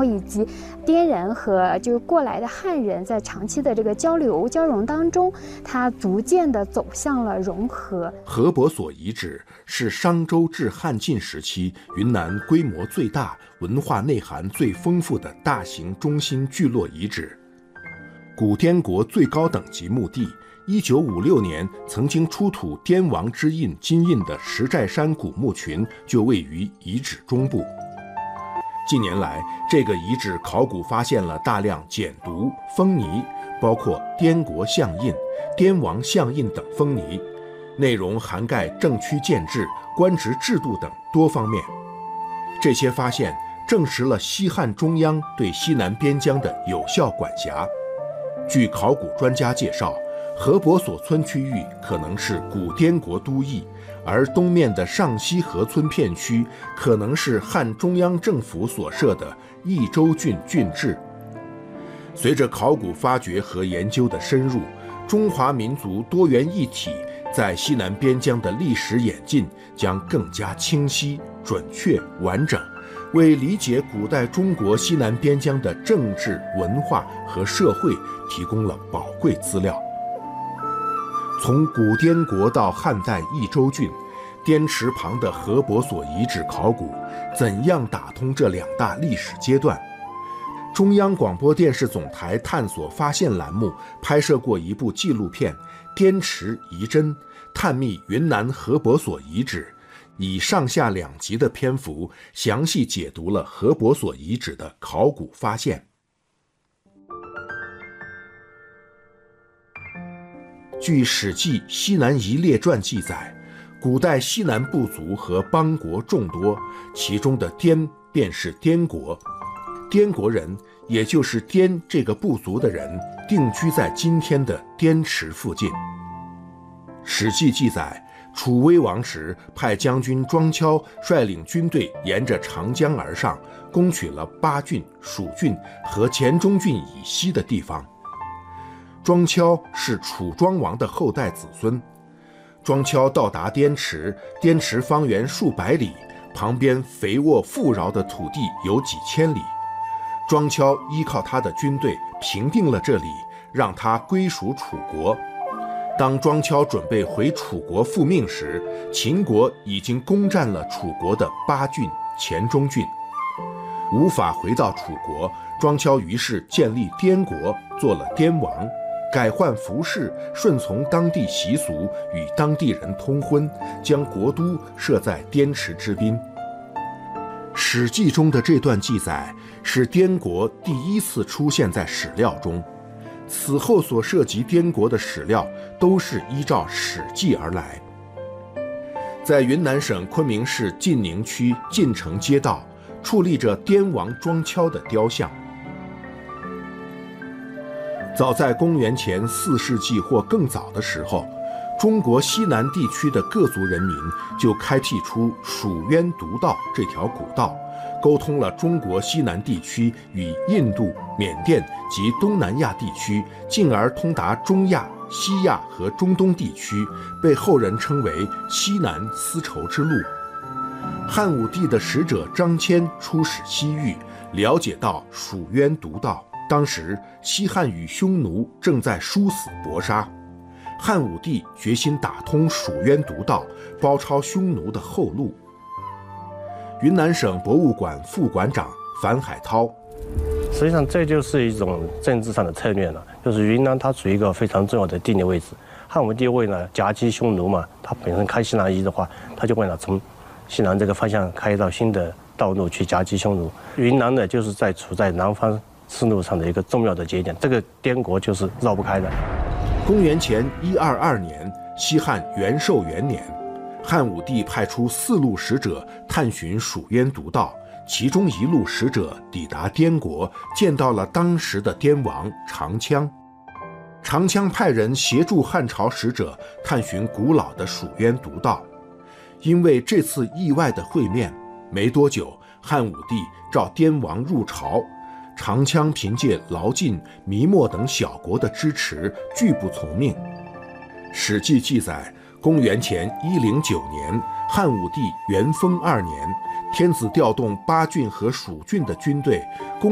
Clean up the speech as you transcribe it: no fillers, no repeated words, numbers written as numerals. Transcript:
后以及滇人和就是过来的汉人在长期的这个交融当中，它逐渐的走向了融合。 禾伯所遗址是商周至汉晋时期云南规模最大、文化内涵最丰富的大型中心聚落遗址。古滇国最高等级墓地，1956年曾经出土滇王之印金印的石寨山古墓群就位于遗址中部。近年来，这个遗址考古发现了大量简牍、封泥，包括滇国相印、滇王相印等封泥，内容涵盖政区建制、官职制度等多方面。这些发现证实了西汉中央对西南边疆的有效管辖。据考古专家介绍，禾伯所村区域可能是古滇国都邑，而东面的上西河村片区可能是汉中央政府所设的益州郡郡治。随着考古发掘和研究的深入，中华民族多元一体在西南边疆的历史演进将更加清晰、准确、完整，为理解古代中国西南边疆的政治、文化和社会提供了宝贵资料。从古滇国到汉代益州郡，滇池旁的禾伯所遗址考古怎样打通这两大历史阶段？中央广播电视总台探索发现栏目拍摄过一部纪录片《滇池遗珍》，探秘云南禾伯所遗址，以上下2集的篇幅详细解读了禾伯所遗址的考古发现。据《史记·西南夷列传》记载，古代西南部族和邦国众多，其中的滇便是滇国。滇国人，也就是滇这个部族的人，定居在今天的滇池附近。《史记》记载，楚威王时派将军庄丘率领军队沿着长江而上，攻取了巴郡、蜀郡和黔中郡以西的地方。庄丘是楚庄王的后代子孙。庄丘到达滇池，滇池方圆数百里，旁边肥沃富饶的土地有几千里。庄丘依靠他的军队平定了这里，让他归属楚国。当庄丘准备回楚国复命时，秦国已经攻占了楚国的巴郡、黔中郡，无法回到楚国。庄丘于是建立滇国，做了滇王，改换服饰，顺从当地习俗，与当地人通婚，将国都设在滇池之滨。《史记》中的这段记载是滇国第一次出现在史料中，此后所涉及滇国的史料都是依照《史记》而来。在云南省昆明市晋宁区晋城街道，矗立着滇王庄丘的雕像。早在公元前4世纪或更早的时候，中国西南地区的各族人民就开辟出蜀渊独道这条古道，沟通了中国西南地区与印度、缅甸及东南亚地区，进而通达中亚、西亚和中东地区，被后人称为西南丝绸之路。汉武帝的使者张骞出使西域，了解到蜀渊独道，当时西汉与匈奴正在殊死搏杀，汉武帝决心打通蜀渊独道，包抄匈奴的后路。云南省博物馆副馆长樊海涛： 实际上这就是一种政治上的策略了，就是云南它处于一个非常重要的地理位置。汉武帝为了夹击匈奴嘛，他本身开西南夷的话，他就为了从西南这个方向开一道新的道路去夹击匈奴。云南呢，就是处在南方丝路上的一个重要的节点，这个滇国就是绕不开的。 公元前122年，西汉元寿元年，汉武帝派出4路使者探寻蜀渊独道，其中1路使者抵达滇国，见到了当时的滇王长羌。长羌派人协助汉朝使者探寻古老的蜀渊独道。因为这次意外的会面，没多久，汉武帝召滇王入朝，长羌凭借劳晋、弥墨等小国的支持，拒不从命。《史记》记载，公元前109年，汉武帝元丰2年，天子调动巴郡和蜀郡的军队，攻